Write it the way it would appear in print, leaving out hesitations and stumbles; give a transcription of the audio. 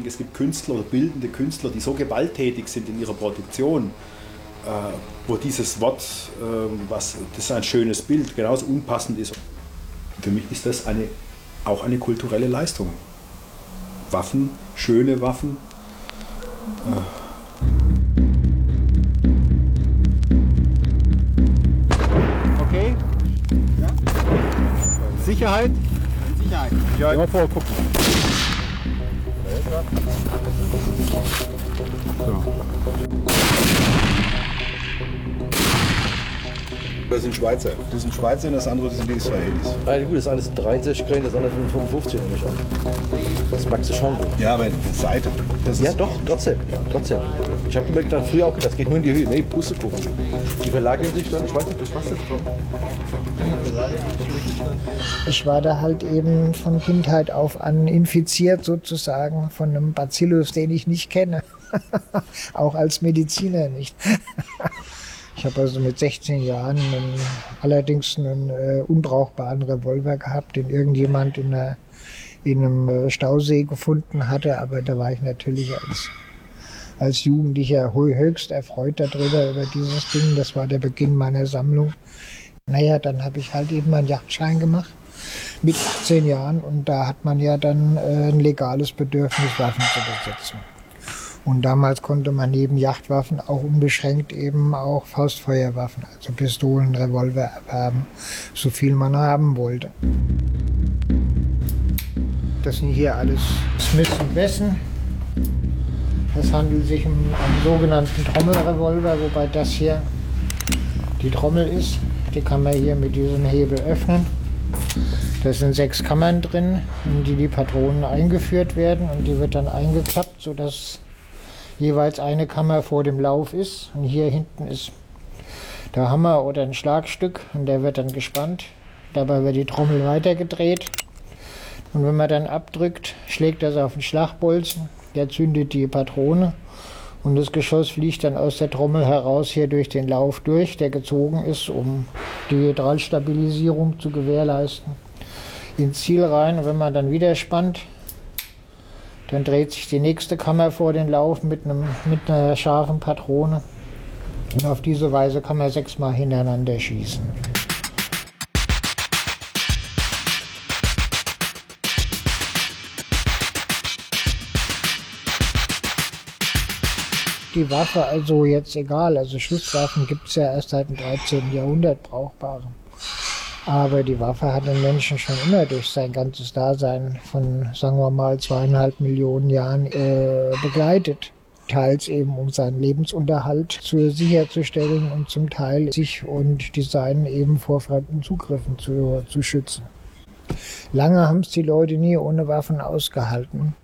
denke, es gibt Künstler oder bildende Künstler, die so gewalttätig sind in ihrer Produktion, wo dieses Wort, das ist ein schönes Bild, genauso unpassend ist. Für mich ist das auch eine kulturelle Leistung. Waffen, schöne Waffen. Okay. Ja. Sicherheit. Sicherheit. Ja, immer vorher gucken. So. Das sind Schweizer. Das sind Schweizer und das andere sind die Israelis. Also gut, das eine sind 63 Gramm, das andere sind 55, nehme ich an. Das magst du schon gut. Ja, aber die Seite. Das Ja ist doch, trotzdem. Ich habe mir gedacht, früher auch gedacht, das geht nur in die Höhe. Nee, Pustekuchen. Die verlagern sich dann, ich weiß nicht, das was jetzt kommt. Ich war da halt eben von Kindheit auf an infiziert sozusagen von einem Bacillus, den ich nicht kenne. Auch als Mediziner nicht. Ich habe also mit 16 Jahren allerdings einen unbrauchbaren Revolver gehabt, den irgendjemand in einem Stausee gefunden hatte. Aber da war ich natürlich als Jugendlicher höchst erfreut darüber, über dieses Ding. Das war der Beginn meiner Sammlung. Naja, dann habe ich halt eben meinen Jagdschein gemacht mit 18 Jahren. Und da hat man ja dann ein legales Bedürfnis, Waffen zu besitzen. Und damals konnte man neben Jagdwaffen auch unbeschränkt eben auch Faustfeuerwaffen, also Pistolen, Revolver erwerben, so viel man haben wollte. Das sind hier alles Smith & Wesson. Es handelt sich um einen sogenannten Trommelrevolver, wobei das hier die Trommel ist. Die kann man hier mit diesem Hebel öffnen. Da sind 6 Kammern drin, in die Patronen eingeführt werden, und die wird dann eingeklappt, sodass jeweils eine Kammer vor dem Lauf ist, und hier hinten ist der Hammer oder ein Schlagstück, und der wird dann gespannt. Dabei wird die Trommel weitergedreht, und wenn man dann abdrückt, schlägt das auf den Schlagbolzen, der zündet die Patrone, und das Geschoss fliegt dann aus der Trommel heraus hier durch den Lauf durch, der gezogen ist, um die Hydralstabilisierung zu gewährleisten, ins Ziel rein. Und wenn man dann wieder spannt, dann dreht sich die nächste Kammer vor den Lauf mit einer scharfen Patrone. Und auf diese Weise kann man 6-mal hintereinander schießen. Die Waffe also jetzt egal, also Schusswaffen gibt es ja erst seit dem 13. Jahrhundert brauchbare. Aber die Waffe hat den Menschen schon immer durch sein ganzes Dasein von, sagen wir mal, 2,5 Millionen Jahren begleitet. Teils eben, um seinen Lebensunterhalt sicherzustellen, und zum Teil sich und die Seinen eben vor fremden Zugriffen zu schützen. Lange haben es die Leute nie ohne Waffen ausgehalten.